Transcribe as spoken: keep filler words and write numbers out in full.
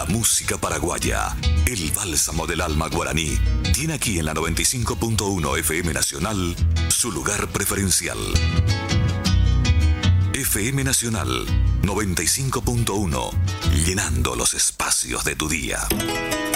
música paraguaya, el bálsamo del alma guaraní, tiene aquí en la noventa y cinco punto uno F M Nacional su lugar preferencial. F M Nacional noventa y cinco punto uno, llenando los espacios de tu día.